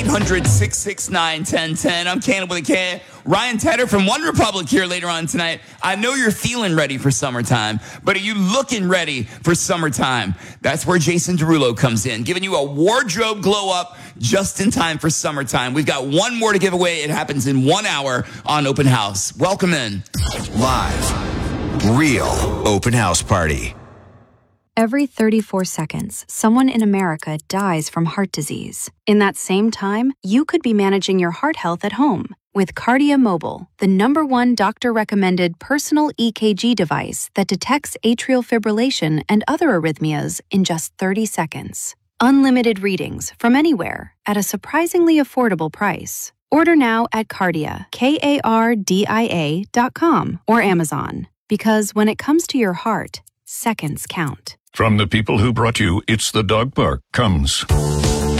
1-800-669-1010. I'm Cannon with a K. Ryan Tedder from One Republic here later on tonight. I know you're feeling ready for summertime, but are you looking ready for summertime? That's where Jason Derulo comes in, giving you a wardrobe glow up just in time for summertime. We've got one more to give away. It happens in 1 hour on Open House. Welcome in. Live. Real Open House Party. Every 34 seconds, someone in America dies from heart disease. In that same time, you could be managing your heart health at home with Kardia Mobile, the #1 doctor-recommended personal EKG device that detects atrial fibrillation and other arrhythmias in just 30 seconds. Unlimited readings from anywhere at a surprisingly affordable price. Order now at Kardia, KARDIA.com or Amazon. Because when it comes to your heart, seconds count. From the people who brought you It's the Dog Park comes